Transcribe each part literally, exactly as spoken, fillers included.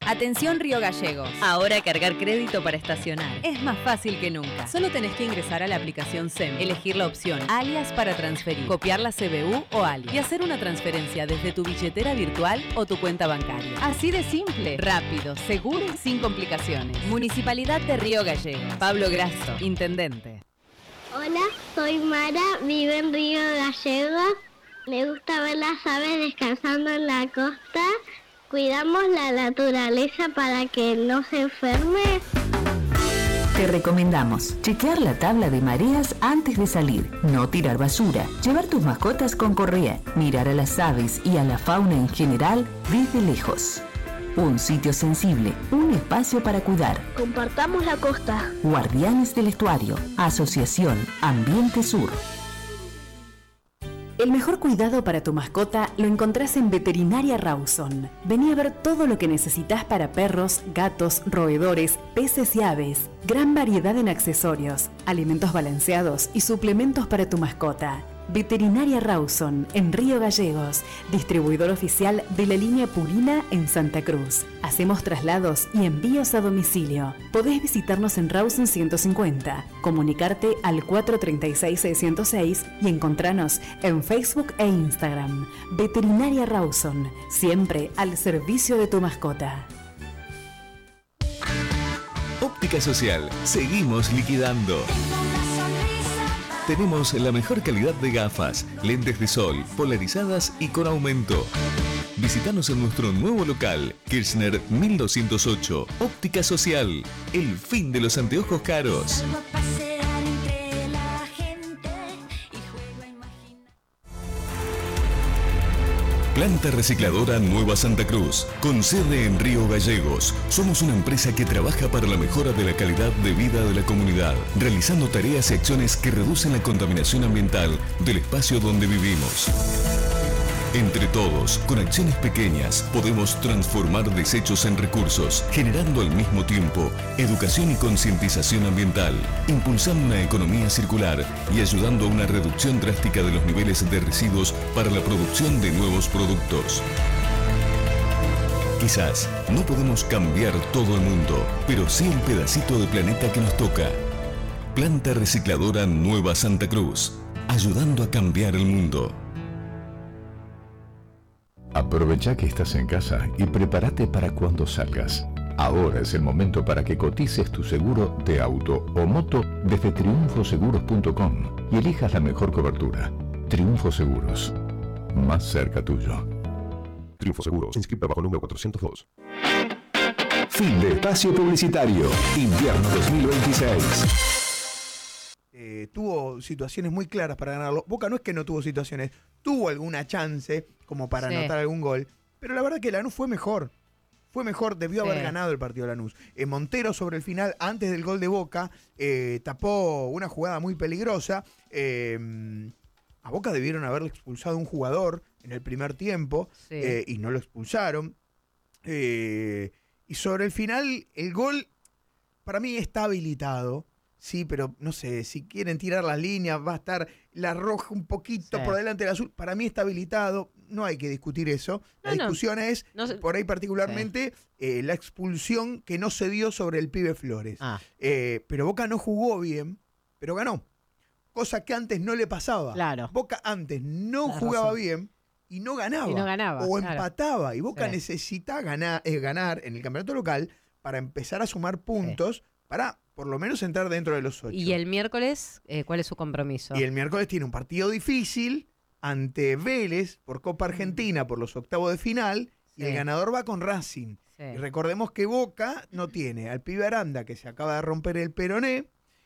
Atención Río Gallegos. Ahora cargar crédito para estacionar Es más fácil que nunca. Solo tenés que ingresar a la aplicación S E M, elegir la opción Alias para transferir, copiar la C B U o alias y hacer una transferencia desde tu billetera virtual o tu cuenta bancaria. Así de simple, rápido, seguro y sin complicaciones. Municipalidad de Río Gallegos. Pablo Grasso, intendente. Hola, soy Mara, vivo en Río Gallegos. Me gusta ver las aves descansando en la costa. Cuidamos la naturaleza para que no se enferme. Te recomendamos chequear la tabla de mareas antes de salir, no tirar basura, llevar tus mascotas con correa, mirar a las aves y a la fauna en general desde lejos. Un sitio sensible, un espacio para cuidar. Compartamos la costa. Guardianes del Estuario, Asociación Ambiente Sur. El mejor cuidado para tu mascota lo encontrás en Veterinaria Rawson. Vení a ver todo lo que necesitas para perros, gatos, roedores, peces y aves. Gran variedad en accesorios, alimentos balanceados y suplementos para tu mascota. Veterinaria Rawson, en Río Gallegos, distribuidor oficial de la línea Purina en Santa Cruz. Hacemos traslados y envíos a domicilio. Podés visitarnos en Rawson ciento cincuenta, comunicarte al cuatro tres seis, seis cero seis y encontrarnos en Facebook e Instagram. Veterinaria Rawson, siempre al servicio de tu mascota. Óptica Social, seguimos liquidando. Tenemos la mejor calidad de gafas, lentes de sol, polarizadas y con aumento. Visítanos en nuestro nuevo local, Kirchner mil doscientos ocho, Óptica Social, el fin de los anteojos caros. Planta Recicladora Nueva Santa Cruz, con sede en Río Gallegos. Somos una empresa que trabaja para la mejora de la calidad de vida de la comunidad, realizando tareas y acciones que reducen la contaminación ambiental del espacio donde vivimos. Entre todos, con acciones pequeñas, podemos transformar desechos en recursos, generando al mismo tiempo educación y concientización ambiental, impulsando una economía circular y ayudando a una reducción drástica de los niveles de residuos para la producción de nuevos productos. Quizás no podemos cambiar todo el mundo, pero sí el pedacito de planeta que nos toca. Planta Recicladora Nueva Santa Cruz, ayudando a cambiar el mundo. Aprovecha que estás en casa y prepárate para cuando salgas. Ahora es el momento para que cotices tu seguro de auto o moto desde triunfo seguros punto com y elijas la mejor cobertura. Triunfo Seguros, más cerca tuyo. Triunfo Seguros, inscrita bajo número cuatrocientos dos. Fin de espacio publicitario. Invierno dos mil veintiséis. Eh, tuvo situaciones muy claras para ganarlo. Boca no es que no tuvo situaciones, tuvo alguna chance como para Sí. anotar algún gol, pero la verdad que Lanús fue mejor. Fue mejor, debió Sí. haber ganado el partido Lanús. Eh, Montero sobre el final, antes del gol de Boca, eh, tapó una jugada muy peligrosa. Eh, a Boca debieron haberle expulsado un jugador en el primer tiempo Sí. eh, y no lo expulsaron. Eh, y sobre el final, el gol para mí está habilitado. Sí, pero no sé, si quieren tirar las líneas, va a estar la roja un poquito Sí. por delante del azul. Para mí está habilitado, no hay que discutir eso. La No, no. discusión es, No sé- por ahí particularmente, eh, la expulsión que no se dio sobre el pibe Flores. Ah, Eh, pero Boca no jugó bien, pero ganó. Cosa que antes no le pasaba. Claro. Boca antes no Tenés jugaba razón. bien y no ganaba. Y no ganaba, O claro. empataba. Y Boca Sí. necesita ganar, eh, ganar en el campeonato local para empezar a sumar puntos para por lo menos entrar dentro de los ocho. y el miércoles, eh, ¿cuál es su compromiso? Y el miércoles tiene un partido difícil ante Vélez por Copa Argentina por los octavos de final. Sí. Y el ganador va con Racing. Sí. Y recordemos que Boca no tiene al pibe Aranda, que se acaba de romper el peroné,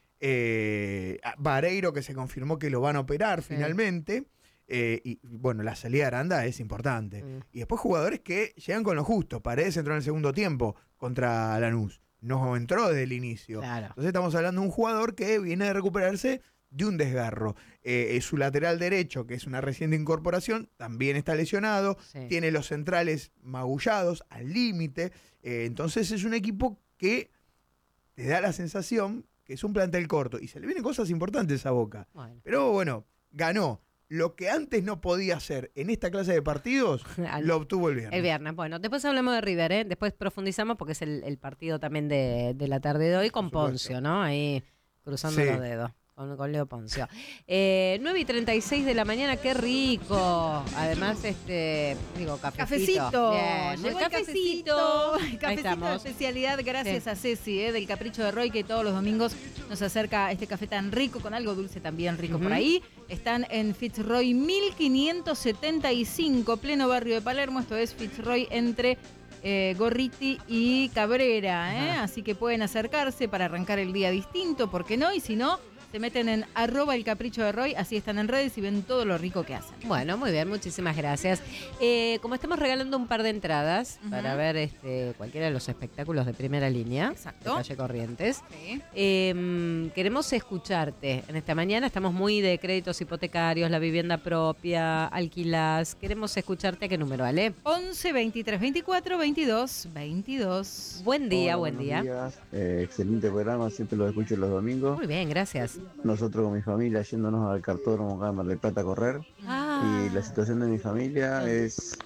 eh, a Vareiro, que se confirmó que lo van a operar Sí. finalmente, eh, y bueno, la salida de Aranda es importante. Mm. Y después jugadores que llegan con lo justo. Paredes entró en el segundo tiempo contra Lanús. No entró desde el inicio. Claro. Entonces estamos hablando de un jugador que viene de recuperarse de un desgarro. Eh, su lateral derecho, que es una reciente incorporación, también está lesionado. Sí. Tiene los centrales magullados al límite. Eh, entonces es un equipo que te da la sensación que es un plantel corto. Y se le vienen cosas importantes a Boca. Bueno. Pero bueno, ganó. lo que antes no podía hacer en esta clase de partidos, lo obtuvo el viernes. El viernes. Bueno, después hablamos de River, ¿eh? Después profundizamos porque es el, el partido también de, de la tarde de hoy con Poncio, ¿no? Ahí cruzando sí. los dedos. Con, con Leo Poncio. Eh, nueve y treinta y seis de la mañana, qué rico. Además, este, digo, cafecito. Cafecito. Bien, Llegó el cafecito. El cafecito de especialidad, gracias sí. a Ceci, eh, del Capricho de Roy, que todos los domingos nos acerca este café tan rico, con algo dulce también rico uh-huh. por ahí. Están en Fitzroy mil quinientos setenta y cinco, pleno barrio de Palermo. Esto es Fitzroy entre Eh, Gorriti y Cabrera, ¿eh? Así que pueden acercarse para arrancar el día distinto, ¿por qué no? Y si no, se meten en arroba el capricho de Roy, así están en redes y ven todo lo rico que hacen. Bueno, muy bien, muchísimas gracias. Eh, como estamos regalando un par de entradas uh-huh. para ver este, cualquiera de los espectáculos de primera línea, exacto, de Calle Corrientes, sí. eh, queremos escucharte. En esta mañana estamos muy de créditos hipotecarios, la vivienda propia, alquilás. Queremos escucharte. ¿A qué número, Ale? once, veintitrés, veinticuatro, veintidós, veintidós. Buen día, Hola, buen día. Días. Eh, excelente programa, siempre lo escucho los domingos. Muy bien, gracias. Nosotros con mi familia yéndonos al cartódromo acá en Mar del Plata a correr. Ah. Y la situación de mi familia es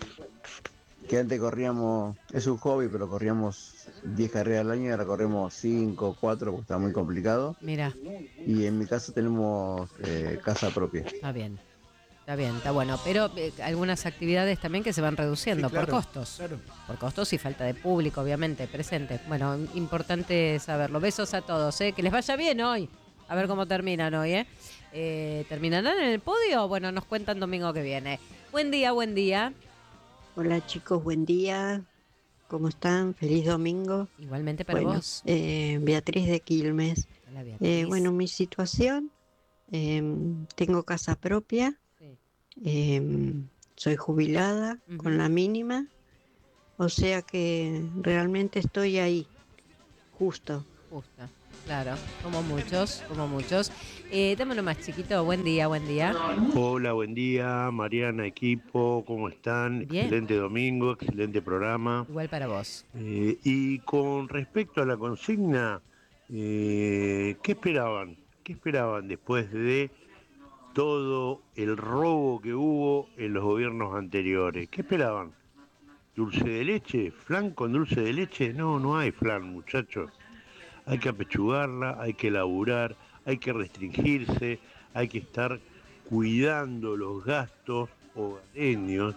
que antes corríamos, es un hobby, pero corríamos diez carreras al año y ahora corremos cinco, cuatro, porque está muy complicado. Mira. Y en mi caso tenemos eh, casa propia. Está bien. Está bien, está bueno, pero eh, algunas actividades también que se van reduciendo sí, claro, por costos. Claro. Por costos y falta de público, obviamente, presente. Bueno, importante saberlo. Besos a todos, ¿eh? Que les vaya bien hoy. A ver cómo terminan hoy, ¿eh? eh ¿Terminarán en el podio? Bueno, nos cuentan domingo que viene. Buen día, buen día. Hola chicos, buen día. ¿Cómo están? Feliz domingo. Igualmente para bueno, vos. Eh, Beatriz de Quilmes. Hola, Beatriz. Eh, bueno, mi situación, eh, tengo casa propia. Sí. Eh, soy jubilada uh-huh. con la mínima. O sea que realmente estoy ahí, justo. Justo. Claro, como muchos, como muchos. Eh, dame uno más chiquito. Buen día, buen día. Hola, buen día, Mariana, equipo, ¿cómo están? Bien. Excelente domingo, excelente programa. Igual para vos. Eh, y con respecto a la consigna, eh, ¿qué esperaban? ¿Qué esperaban después de todo el robo que hubo en los gobiernos anteriores? ¿Qué esperaban? ¿Dulce de leche? ¿Flan con dulce de leche? No, no hay flan, muchachos. Hay que apechugarla, hay que laburar, hay que restringirse, hay que estar cuidando los gastos hogareños.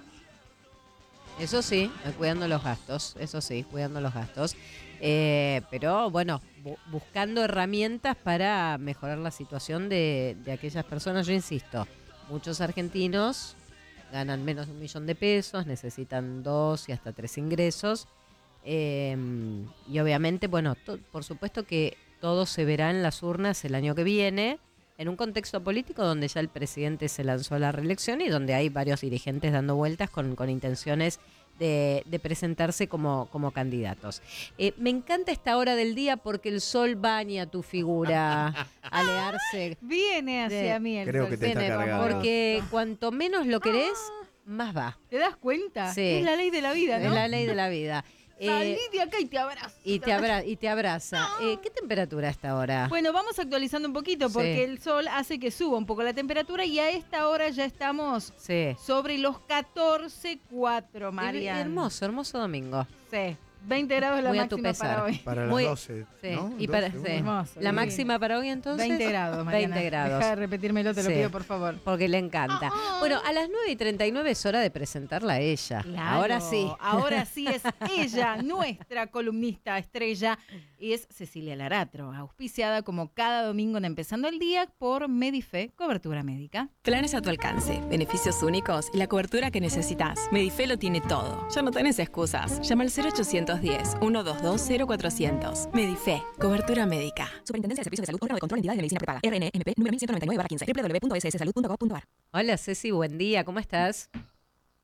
Eso sí, cuidando los gastos, eso sí, cuidando los gastos. Eh, pero bueno, bu- buscando herramientas para mejorar la situación de, de aquellas personas. Yo insisto, muchos argentinos ganan menos de un millón de pesos, necesitan dos y hasta tres ingresos. Eh, y obviamente, bueno, to- por supuesto que todo se verá en las urnas el año que viene, en un contexto político donde ya el presidente se lanzó a la reelección y donde hay varios dirigentes dando vueltas con, con intenciones de, de presentarse como, como candidatos. Eh, me encanta esta hora del día porque el sol baña tu figura, Alearse. Viene hacia de, mí el creo sol. Que te está cargado. Porque cuanto menos lo querés, más va. ¿Te das cuenta? Sí. Es la ley de la vida, ¿no? Es la ley de la vida. Salí de acá y te abrazo. Y te, abra y te abraza. Eh, ¿Qué temperatura está ahora? Bueno, vamos actualizando un poquito porque sí. el sol hace que suba un poco la temperatura y a esta hora ya estamos sí. sobre los catorce coma cuatro, Mariana. Hermoso, hermoso domingo. Sí. veinte grados la Muy máxima para hoy. Para Muy, las doce, sí. ¿no? Y para, doce, sí. Hermoso, la bien. máxima para hoy entonces. veinte grados, Mariana. veinte grados. Deja de repetírmelo, te sí. lo pido, por favor. Porque le encanta. Oh, oh. Bueno, a las nueve y treinta y nueve es hora de presentarla a ella. Claro, ahora sí. Ahora sí es ella, nuestra columnista estrella. Y es Cecilia Laratro, auspiciada como cada domingo en Empezando el Día por Medife, cobertura médica. Planes a tu alcance, beneficios únicos y la cobertura que necesitas. Medife lo tiene todo. Ya no tenés excusas. Llama al cero ochocientos diez, ciento veintidós, cero cuatrocientos. Medife, cobertura médica. Superintendencia de Servicios de Salud, órgano de control de entidades de medicina prepaga. R N M P número mil ciento noventa y nueve barra quince. doble u doble u doble u punto s s salud punto gov punto a r. Hola Ceci, buen día, ¿cómo estás?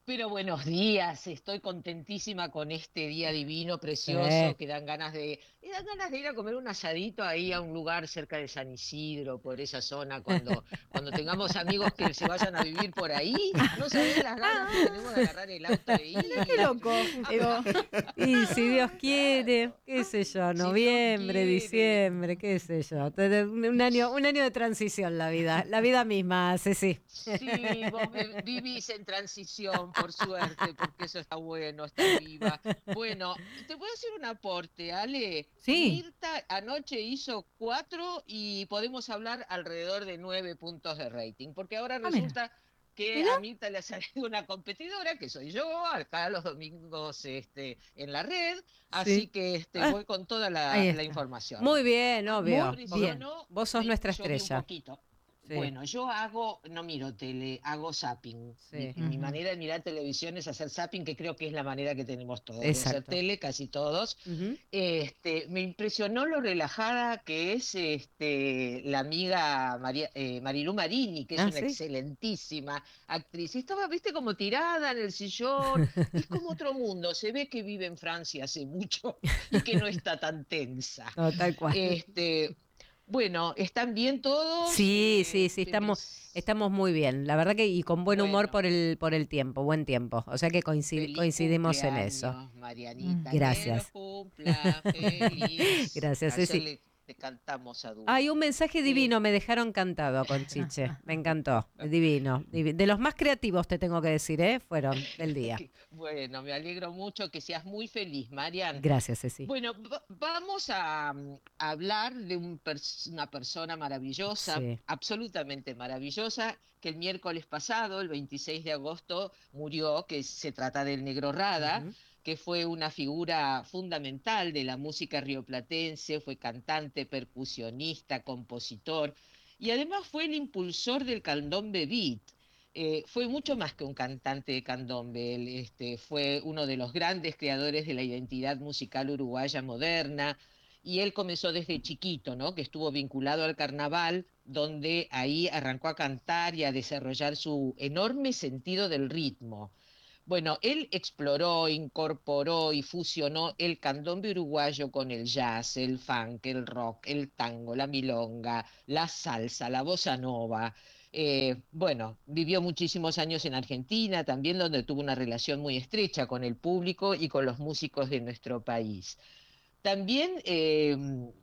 Pero buenos días, estoy contentísima con este día divino, precioso, Sí. que dan ganas de, me dan ganas de ir a comer un asadito ahí a un lugar cerca de San Isidro, por esa zona, cuando, cuando tengamos amigos que se vayan a vivir por ahí, no sabés las ganas que tenemos de agarrar el auto de ir. Qué loco. Y si Dios quiere, qué sé yo, noviembre, diciembre, qué sé yo. Un año, un año de transición la vida, la vida misma, Ceci. Sí, vos vi- vivís en transición, por suerte, porque eso está bueno, estar viva. Bueno, te voy a hacer un aporte, Ale. Sí. Mirta anoche hizo cuatro y podemos hablar alrededor de nueve puntos de rating, porque ahora mira. resulta que Mira. a Mirta le ha salido una competidora, que soy yo, acá los domingos este, en la red, así Sí. que este, Ah, voy con toda la, ahí la está. información. Muy bien, obvio. Muy Bien. bien. Vos sos Sí, nuestra yo vi un estrella. poquito. Sí. Bueno, yo hago, no miro tele, hago zapping. Sí. Mi, mi Ujú. manera de mirar televisión es hacer zapping, que creo que es la manera que tenemos todos de hacer Exacto. tele, casi todos. Ujú. Este, me impresionó lo relajada que es este, la amiga María, eh, Marilú Marini, que es Ah, una ¿sí? excelentísima actriz. Y estaba, viste, como tirada en el sillón. Es como otro mundo. Se ve que vive en Francia hace mucho y que no está tan tensa. No, tal cual. Este, bueno, ¿están bien todos? Sí, Eh, sí, sí, pe- estamos, estamos muy bien. La verdad que y con buen humor Bueno. por el, por el tiempo, buen tiempo. O sea que coincid- Feliz coincidimos en eso. cumpleaños, Marianita. Gracias. Que los cumpla feliz. Gracias, Ayer Ceci. le, le cantamos a dúo. Hay un mensaje divino, me dejaron cantado con Chiche. Me encantó, divino, divi- De los más creativos te tengo que decir, ¿eh? Fueron del día. Bueno, me alegro mucho que seas muy feliz, Marian. Gracias, Ceci. Bueno, va- vamos a, mm, hablar de un pers- una persona maravillosa, Sí. absolutamente maravillosa, que el miércoles pasado, el veintiséis de agosto, murió, que se trata del Negro Rada, Ujú. que fue una figura fundamental de la música rioplatense, fue cantante, percusionista, compositor, y además fue el impulsor del candombe beat. Eh, fue mucho más que un cantante de candombe, él este, fue uno de los grandes creadores de la identidad musical uruguaya moderna, y él comenzó desde chiquito, ¿no? Que estuvo vinculado al carnaval, donde ahí arrancó a cantar y a desarrollar su enorme sentido del ritmo. Bueno, él exploró, incorporó y fusionó el candombe uruguayo con el jazz, el funk, el rock, el tango, la milonga, la salsa, la bossa nova. Eh, bueno, vivió muchísimos años en Argentina, también donde tuvo una relación muy estrecha con el público y con los músicos de nuestro país. También eh,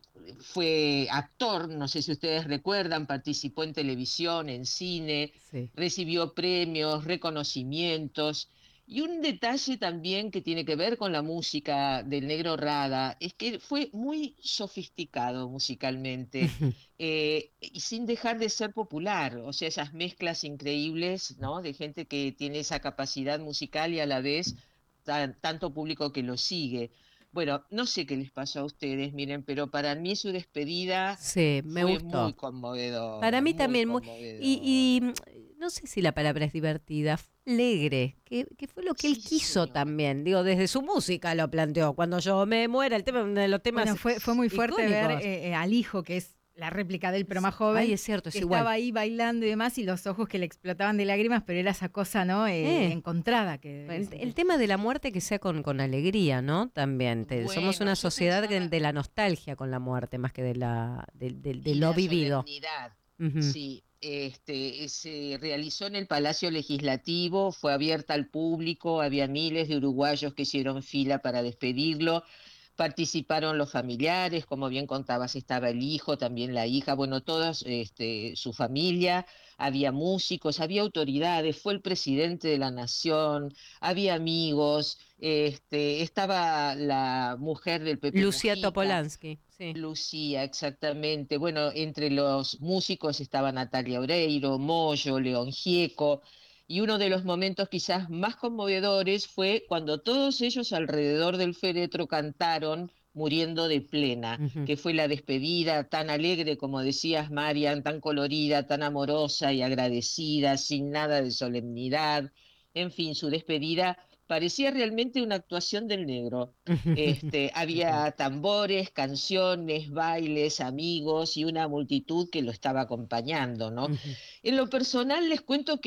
fue actor, no sé si ustedes recuerdan, participó en televisión, en cine, Sí. recibió premios, reconocimientos. Y un detalle también que tiene que ver con la música del Negro Rada es que fue muy sofisticado musicalmente eh, y sin dejar de ser popular, o sea, esas mezclas increíbles, ¿no? De gente que tiene esa capacidad musical y a la vez tan- tanto público que lo sigue. Bueno, no sé qué les pasó a ustedes, miren, pero para mí su despedida Sí, me fue gustó. muy conmovedora. Para mí muy también, muy, conmovedora. y, y, mm, no sé si la palabra es divertida, fue alegre, que, que fue lo que él quiso también. Digo, desde su música lo planteó. Cuando yo me muera, el tema, uno de los temas. Bueno, fue, fue muy fuerte ver icónicos. eh, eh, al hijo, que es la réplica de él, pero más joven. Ay, es cierto, es que igual. estaba ahí bailando y demás, y los ojos que le explotaban de lágrimas, pero era esa cosa, ¿no? Eh, Eh. encontrada. Que, El, el tema de la muerte que sea con, con alegría, ¿no? También. Te- somos Bueno, una yo sociedad que- pensaba- de la nostalgia con la muerte, más que de la de, de- de Y lo la vivido. solemnidad. Ujú. Sí, este, se realizó en el Palacio Legislativo, fue abierta al público, había miles de uruguayos que hicieron fila para despedirlo, participaron los familiares, como bien contabas, estaba el hijo, también la hija, bueno, toda este, su familia, había músicos, había autoridades, fue el presidente de la nación, había amigos, este, estaba la mujer del Pepe Lucía Mujica. Topolansky, sí. Lucía, exactamente. Bueno, entre los músicos estaba Natalia Oreiro, Moyo, León Gieco, y uno de los momentos quizás más conmovedores fue cuando todos ellos alrededor del féretro cantaron Muriendo de Plena, Ujú. que fue la despedida tan alegre, como decías, Marian, tan colorida, tan amorosa y agradecida, sin nada de solemnidad. En fin, su despedida parecía realmente una actuación del Negro. Este, había tambores, canciones, bailes, amigos y una multitud que lo estaba acompañando, ¿no? Ujú. En lo personal les cuento que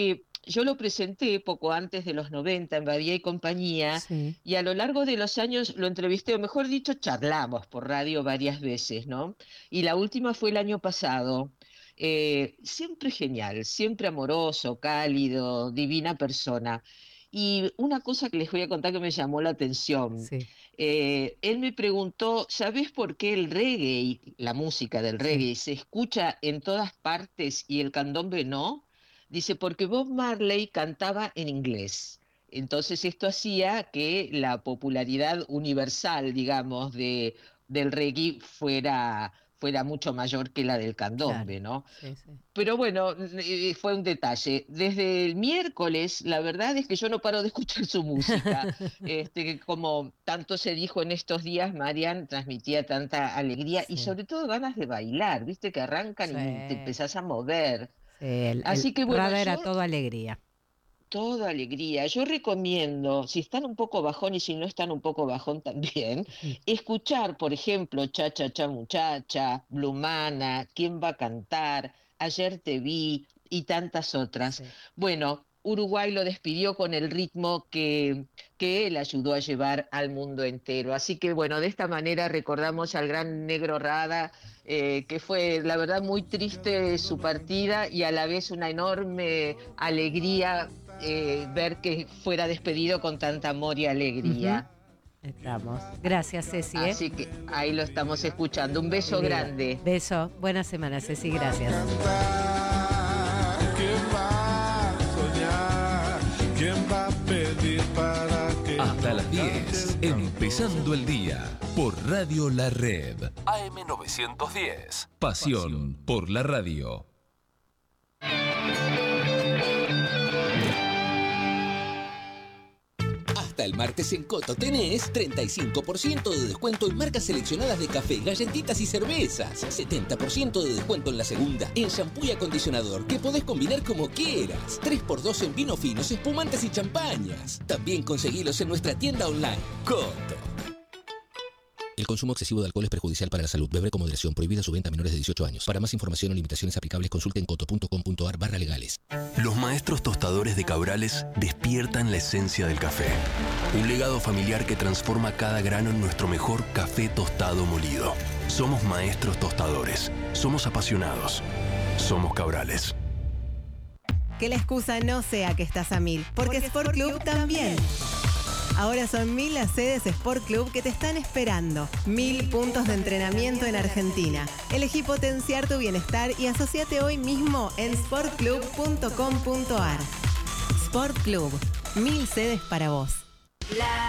yo lo presenté poco antes de los noventa en Badía y Compañía, Sí. y a lo largo de los años lo entrevisté, o mejor dicho, charlamos por radio varias veces, ¿no? Y la última fue el año pasado. Eh, siempre genial, siempre amoroso, cálido, divina persona. Y una cosa que les voy a contar que me llamó la atención. Sí. Eh, él me preguntó, ¿sabés por qué el reggae, la música del reggae, se escucha en todas partes y el candombe no? Dice, porque Bob Marley cantaba en inglés. Entonces esto hacía que la popularidad universal, digamos, de, del reggae fuera, fuera mucho mayor que la del candombe, ¿no? Sí, sí. Pero bueno, eh, fue un detalle. Desde el miércoles, la verdad es que yo no paro de escuchar su música. Este, como tanto se dijo en estos días, Marian transmitía tanta alegría y sobre todo ganas de bailar, viste que arrancan Sí. y te empezás a mover. Sí, el, Así el que bueno, Rada era yo- todo alegría. Toda alegría. Yo recomiendo, si están un poco bajón y si no están un poco bajón también, escuchar, por ejemplo, Cha Cha Cha Muchacha, Blumana, ¿Quién va a cantar? Ayer te vi y tantas otras. Bueno, Uruguay lo despidió con el ritmo que, que él ayudó a llevar al mundo entero. Así que bueno, de esta manera recordamos al gran Negro Rada, eh, que fue la verdad muy triste su partida y a la vez una enorme alegría eh, ver que fuera despedido con tanta amor y alegría. Estamos. Gracias, Ceci. ¿eh? Así que ahí lo estamos escuchando. Un beso Querida. grande. Beso. Buena semana, Ceci. Gracias. ¿Quién va a soñar? ¿Quién va a pedir para que Hasta las diez, empezando el día, por Radio La Red. A M novecientos diez. Pasión por la radio. Hasta el martes en Coto tenés treinta y cinco por ciento de descuento en marcas seleccionadas de café, galletitas y cervezas. setenta por ciento de descuento en la segunda, en shampoo y acondicionador, que podés combinar como quieras. tres por dos en vinos finos, espumantes y champañas. También conseguilos en nuestra tienda online. Coto. El consumo excesivo de alcohol es perjudicial para la salud. Beber con moderación. Prohibida su venta a menores de dieciocho años. Para más información o limitaciones aplicables, consulte en coto punto com punto ar barra legales. Los maestros tostadores de Cabrales despiertan la esencia del café. Un legado familiar que transforma cada grano en nuestro mejor café tostado molido. Somos maestros tostadores. Somos apasionados. Somos Cabrales. Que la excusa no sea que estás a mil, porque Sport Club también. Ahora son mil las sedes Sport Club que te están esperando. Mil puntos de entrenamiento en Argentina. Elegí potenciar tu bienestar y asociate hoy mismo en sport club punto com punto ar. Sport Club. Mil sedes para vos.